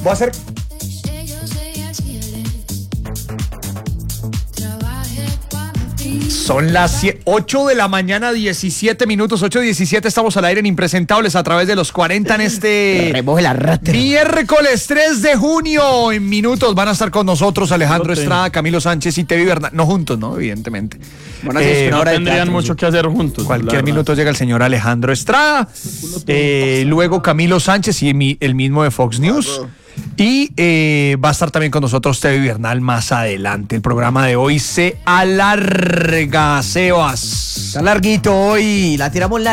Voy a hacer... Son las 8 de la mañana, 17 minutos, 8:17. Estamos al aire en Impresentables a través de los 40 en este Remoje la rata. miércoles 3 de junio. En minutos van a estar con nosotros Alejandro Estrada, Camilo Sánchez y Tevi Bernal. No juntos, ¿no? Evidentemente. Bueno, No tendrían mucho que hacer juntos. Cualquier minuto llega el señor Alejandro Estrada, luego Camilo Sánchez y el mismo de Fox News. Y va a estar también con nosotros Tevi Bernal más adelante. El programa de hoy se alarga, Sebas. Está larguito hoy, la tiramos larga.